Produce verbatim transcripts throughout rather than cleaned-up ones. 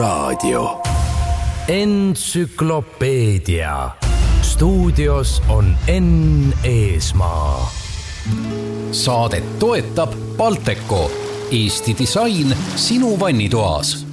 raadio. Entsüklopeedia. Stuudios on Enn Eesmaa. Saadet toetab Balteco, Eesti disain sinu vannitoas.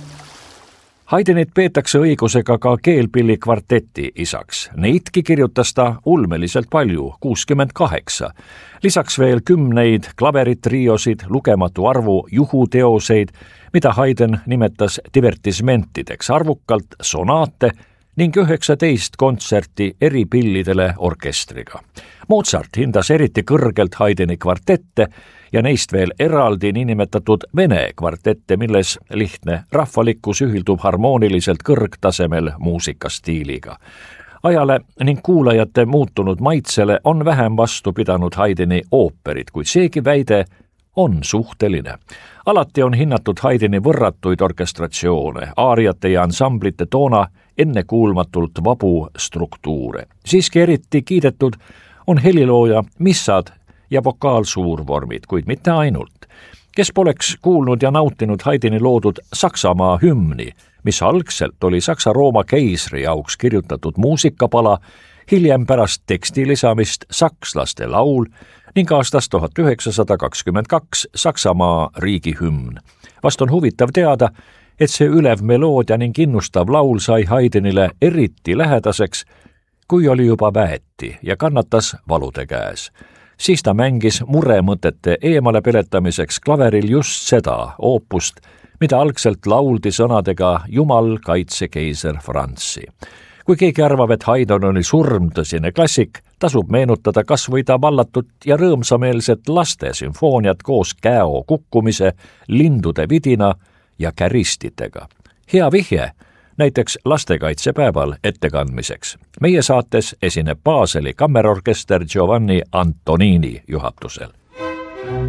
Haydnit peetakse õigusega ka keelpilli kvarteti isaks. Neidki kirjutas ta ulmeliselt palju, kuuskümmend kaheksa. Lisaks veel kümneid klaveritriosid, lugematu arvu juhuteoseid, mida Haydn nimetas divertismentideks, arvukalt sonaate ning üheksateist kontserti eri pillidele orkestriga. Mozart hindas eriti kõrgelt Haydni kvartette ja neist veel eraldi niinimetatud vene kvartette, milles lihtne rahvalikkus ühildub harmooniliselt kõrgtasemel muusikastiiliga. Ajale ning kuulajate muutunud maitsele on vähem vastu pidanud Haydni ooperid, kuid seegi väide on suhteline. Alati on hinnatud Haydni võrratuid orkestratsioone, aariate ja ansamblite toona ennekuulmatult vabu struktuure. Siiski eriti kiidetud on helilooja missad ja vokaalsuurvormid, kuid mitte ainult. Kes poleks kuulnud ja nautinud Haydni loodud Saksamaa hümni, mis algselt oli Saksa-Rooma keisri jaoks kirjutatud muusikapala, hiljem pärast teksti lisamist sakslaste laul ning aastast tuhat üheksasada kakskümmend kaks Saksamaa riigihümn. Vast on huvitav teada, et see ülev meloodia ning innustav laul sai Haydnile eriti lähedaseks, kui oli juba väeti ja kannatas valude käes. Siis ta mängis muremõtete eemale peletamiseks klaveril just seda oopust, mida algselt lauldi sõnadega Jumal kaitse keiser Franzi. Kui keegi arvab, et Haydn oli surmtõsine klassik, tasub meenutada kas või ta vallatut ja rõõmsameelset laste sümfooniat koos käo kukkumise, lindude vidina ja käristitega. Hea vihje näiteks lastekaitsepäeval ettekandmiseks. Meie saates esineb Baseli kammerorkester Giovanni Antonini juhatusel.